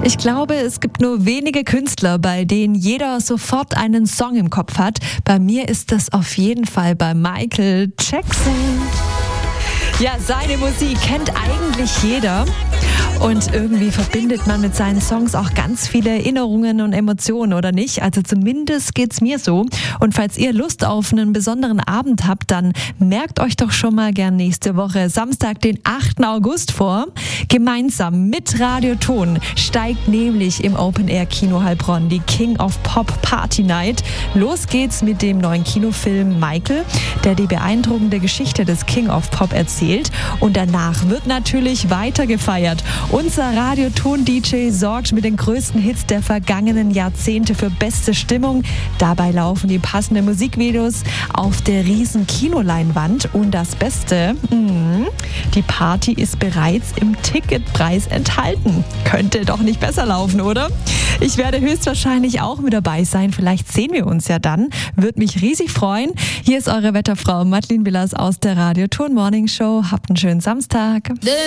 Ich glaube, es gibt nur wenige Künstler, bei denen jeder sofort einen Song im Kopf hat. Bei mir ist das auf jeden Fall bei Michael Jackson. Ja, seine Musik kennt eigentlich jeder. Und irgendwie verbindet man mit seinen Songs auch ganz viele Erinnerungen und Emotionen, oder nicht? Also zumindest geht's mir so. Und falls ihr Lust auf einen besonderen Abend habt, dann merkt euch doch schon mal gern nächste Woche, Samstag, den 8. August vor. Gemeinsam mit Radio Ton steigt nämlich im Open-Air-Kino Heilbronn die King of Pop Party Night. Los geht's mit dem neuen Kinofilm Michael, der die beeindruckende Geschichte des King of Pop erzählt. Und danach wird natürlich weiter gefeiert. Unser Radioton-DJ sorgt mit den größten Hits der vergangenen Jahrzehnte für beste Stimmung. Dabei laufen die passenden Musikvideos auf der riesen Kinoleinwand. Und das Beste, die Party ist bereits im Ticketpreis enthalten. Könnte doch nicht besser laufen, oder? Ich werde höchstwahrscheinlich auch mit dabei sein. Vielleicht sehen wir uns ja dann. Würde mich riesig freuen. Hier ist eure Wetterfrau Madeleine Willers aus der Radio Ton Morning Show. Habt einen schönen Samstag.